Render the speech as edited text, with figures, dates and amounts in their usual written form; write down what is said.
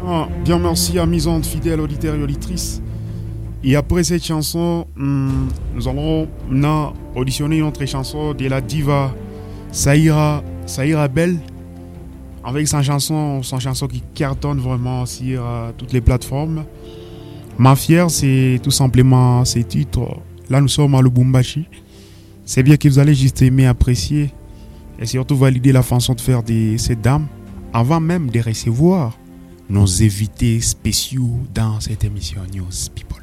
Bien, merci à Misante, fidèles auditeurs et auditrices. Et après cette chanson, nous allons maintenant auditionner une autre chanson de la diva Saïra Bell, avec sa chanson qui cartonne vraiment sur toutes les plateformes. Ma fière, c'est tout simplement ses titres. Là, nous sommes à Lubumbashi. C'est bien que vous allez juste aimer, apprécier et surtout valider la façon de faire de ces dames avant même de recevoir nos invités spéciaux dans cette émission News People.